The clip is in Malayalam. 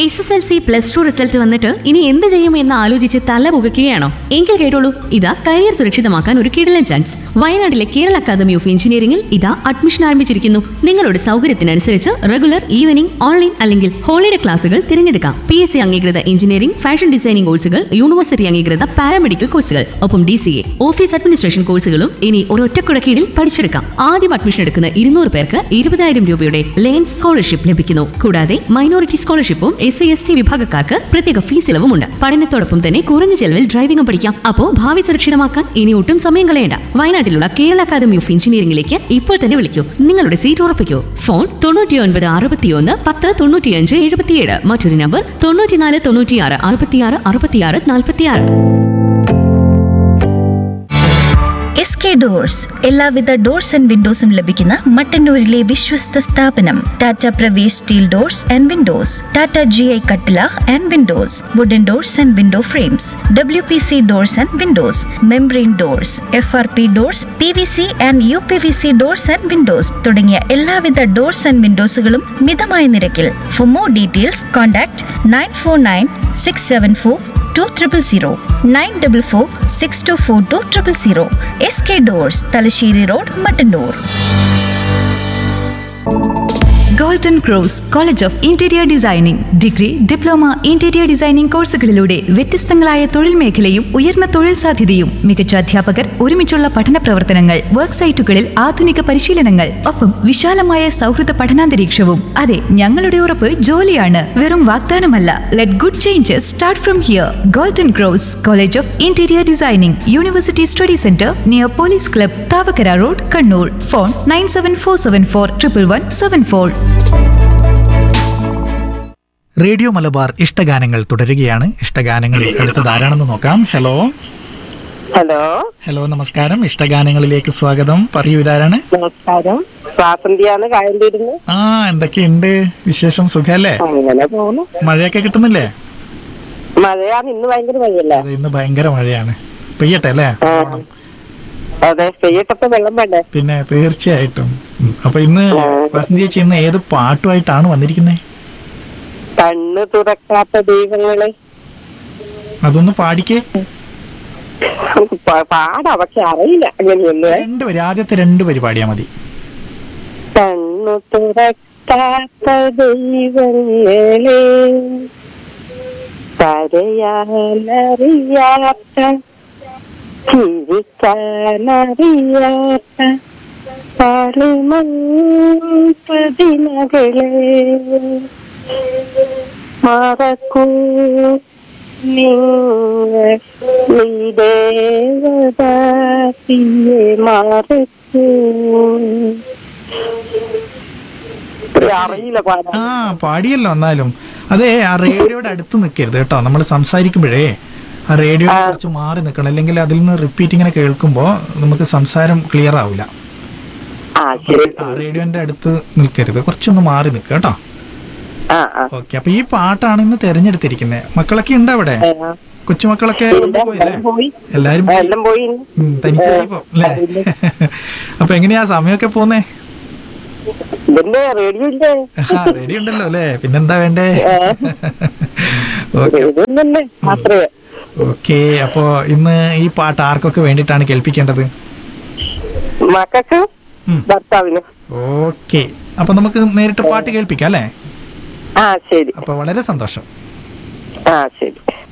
SSLC +2 റിസൾട്ട് വന്നിട്ട് ഇനി എന്ത് ചെയ്യും എന്ന് ആലോചിച്ച് തല പുകയ്ക്കുകയാണോ? എങ്കിൽ കേട്ടോളൂ, ഇതാ കരിയർ സുരക്ഷിതമാക്കാൻ ഒരു കിടിലൻ ചാൻസ്. വയനാട്ടിലെ കേരള അക്കാദമി ഓഫ് എഞ്ചിനീയറിംഗിൽ ഇതാ അഡ്മിഷൻ ആരംഭിച്ചിരിക്കുന്നു. നിങ്ങളുടെ സൗകര്യത്തിനനുസരിച്ച് റെഗുലർ, ഈവനിംഗ്, ഓൺലൈൻ അല്ലെങ്കിൽ ഹോളിഡേ ക്ലാസുകൾ തിരഞ്ഞെടുക്കാം. PSC അംഗീകൃത എഞ്ചിനീയറിംഗ്, ഫാഷൻ ഡിസൈനിംഗ് കോഴ്സുകൾ, യൂണിവേഴ്സിറ്റി അംഗീകൃത പാരാമെഡിക്കൽ കോഴ്സുകൾ, ഒപ്പം DCA, ഓഫീസ് അഡ്മിനിസ്ട്രേഷൻ കോഴ്സുകളും ഇനി ഒരൊറ്റക്കുട കീഴിൽ പഠിച്ചെടുക്കാം. ആദ്യം അഡ്മിഷൻ എടുക്കുന്ന 200 പേർക്ക് 20,000 രൂപയുടെ ലേൺ സ്കോളർഷിപ്പ് ലഭിക്കുന്നു. കൂടാതെ മൈനോറിറ്റി സ്കോളർഷിപ്പും SC/ST വിഭാഗക്കാർക്ക് പ്രത്യേക ഫീസ് ഇളവുമുണ്ട്. പഠനത്തോടൊപ്പം തന്നെ കുറഞ്ഞ ചെലവിൽ ഡ്രൈവിംഗും പഠിക്കാം. അപ്പോ ഭാവി സുരക്ഷിതമാക്കാൻ ഇനി ഒട്ടും സമയം കളയേണ്ട. വയനാട്ടിലുള്ള കേരള അക്കാദമി ഓഫ് എഞ്ചിനീയറിംഗിലേക്ക് ഇപ്പോൾ തന്നെ വിളിക്കൂ. നിങ്ങളുടെ സീറ്റ് ഉറപ്പിക്കൂ. ഫോൺ 9961 10 95 77. മറ്റൊരു നമ്പർ 94 96 66 66 46. SK ഡോർസ് എല്ലാവിധ ഡോർസ് ആൻഡ് വിൻഡോസും ലഭിക്കുന്ന മട്ടന്നൂരിലെ വിശ്വസ്ത സ്ഥാപനം. Tata Pravesh steel doors and Windows, Tata GI കട്ടില and Windows, wooden doors and window frames, WPC doors and Windows, membrane doors, FRP doors, PVC and UPVC doors and Windows തുടങ്ങിയ എല്ലാവിധ ഡോർസ് ആൻഡ് വിൻഡോസുകളും മിതമായ നിരക്കിൽ. For more details contact 9496742000 9446242000. SK doors, Thalassery road, Mattannur. Golden cross college of interior designing degree, diploma, interior designing കോഴ്സുകളിലൂടെ വ്യത്യസ്തങ്ങളായ തൊഴിൽ മേഖലയും ഉയർന്ന തൊഴിൽ സാധ്യതയും, മികച്ച അധ്യാപകർ, ഒരുമിച്ചുള്ള പഠന പ്രവർത്തനങ്ങൾ, വർക്ക് സൈറ്റുകളിൽ ആധുനിക പരിശീലനങ്ങൾ, ഒപ്പം വിശാലമായ സൗഹൃദ പഠനാന്തരീക്ഷവും. അതെ, ഞങ്ങളുടെ ഉറപ്പ് ജോലിയാണ്, വെറും വാഗ്ദാനമല്ല. Let good changes start from here. Golden cross college of interior designing, university study centre near police club, Thavakkara road, Kannur. Phone 9747411174. Radio Malabar ഇഷ്ടഗാനങ്ങൾ തുടരുകയാണ്. ഇഷ്ടഗാനങ്ങളിൽ അടുത്തത് ആരാണെന്ന് നോക്കാം. ഹലോ ഹലോ ഹലോ നമസ്കാരം. ഇഷ്ടഗാനങ്ങളിലേക്ക് സ്വാഗതം. പറയൂ, ഇതാരാണ്? നമസ്കാരം, സ്വാതന്ത്ര്യാണ് കായലിരുന്ന്. എന്തൊക്കെയുണ്ട് വിശേഷം? സുഖല്ലേ? അങ്ങനെ പോകുന്നു. മഴയൊക്കെ കിട്ടുന്നില്ലേ? മഴയാണ്, ഇന്ന് ഭയങ്കര മഴയല്ലേ? അതെ, ഇന്ന് ഭയങ്കര മഴയാണ്. പെയ്യട്ടെ അല്ലേ? അതെ, പെയ്യട്ടപ്പോ വെള്ളം വേണ്ടേ? പിന്നെ തീർച്ചയായിട്ടും. അപ്പൊ ഇന്ന് വസന്തി ചേച്ചി ഇന്ന് ഏത് പാട്ടുമായിട്ടാണ് വന്നിരിക്കുന്നത്? കണ്ണ് തുറക്കാത്ത ദൈവങ്ങളെ. അതൊന്ന് പാടിക്കേ. പാടാ, പക്ഷെ അറിയില്ല അങ്ങനെയൊന്നും. രണ്ടുപേര്, ആദ്യത്തെ 2 വരി പാടിയാ മതി. കണ്ണു തുറക്കാത്ത ദൈവങ്ങളെ, കരയാനറിയാത്ത, ചിരിക്കാനറിയാത്ത പ്രതിമകളെ മറക്കൂ നിങ്ങൾ, നീ ദേവദാസിയെ മറക്കൂ. അറിയില്ല പാടാ. പാടിയല്ലോ. എന്നാലും അതെ, ആ റേഡിയോയുടെ അടുത്ത് നിൽക്കരുത് കേട്ടോ. നമ്മൾ സംസാരിക്കുമ്പോഴേ ആ റേഡിയോ കുറച്ച് മാറി നിൽക്കണം, അല്ലെങ്കിൽ അതിൽ നിന്ന് റിപ്പീറ്റ് ഇങ്ങനെ കേൾക്കുമ്പോൾ നമുക്ക് സംസാരം ക്ലിയർ ആവില്ല. റേഡിയോന്റെ അടുത്ത് നിൽക്കരുത്, കുറച്ചൊന്ന് മാറി നിൽക്കുക കേട്ടോ. ഓക്കെ, അപ്പൊ ഈ പാട്ടാണ് ഇന്ന് തെരഞ്ഞെടുത്തിരിക്കുന്നത്. മക്കളൊക്കെ ഉണ്ട് അവിടെ? കൊച്ചുമക്കളൊക്കെ പോയല്ലേ? എല്ലാരും തനിച്ചായിപ്പോ അല്ലേ? അപ്പൊ എങ്ങനെയാ സമയമൊക്കെ പോന്നേ? റേഡിയോ ഉണ്ടല്ലോ അല്ലേ, പിന്നെന്താ വേണ്ടേ? ഓക്കെ, അപ്പൊ ഇന്ന് ഈ പാട്ട് ആർക്കൊക്കെ വേണ്ടിയിട്ടാണ് കേൾപ്പിക്കേണ്ടത്? മക്കൾക്ക്, ഭർത്താവിന്. ഓക്കെ, അപ്പൊ നമുക്ക് നേരിട്ട് പാട്ട് കേൾപ്പിക്കാം അല്ലേ? ശരി. അപ്പൊ വളരെ സന്തോഷം. ശരി.